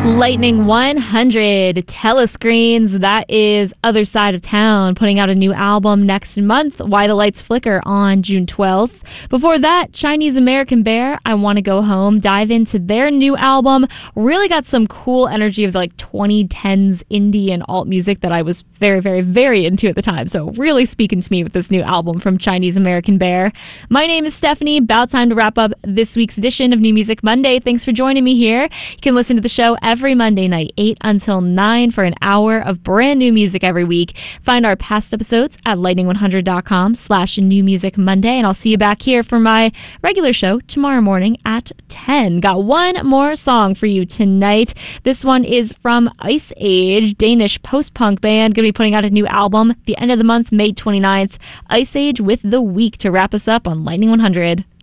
Lightning 100 Telescreens, that is Other Side of Town, putting out a new album next month, Why the Lights Flicker, on June 12th. Before that, Chinese American Bear, I Want to Go Home, dive into their new album. Really got some cool energy of the 2010s indie and alt music that I was very, very, very into at the time. So really speaking to me with this new album from Chinese American Bear. My name is Stephanie. About time to wrap up this week's edition of New Music Monday. Thanks for joining me here. You can listen to the show every Monday night, 8 until 9, for an hour of brand new music every week. Find our past episodes at lightning100.com/New Music Monday, and I'll see you back here for my regular show tomorrow morning at 10. Got one more song for you tonight. This one is from Ice Age, Danish post-punk band, going to be putting out a new album at the end of the month, May 29th. Ice Age with The Week to wrap us up on Lightning 100.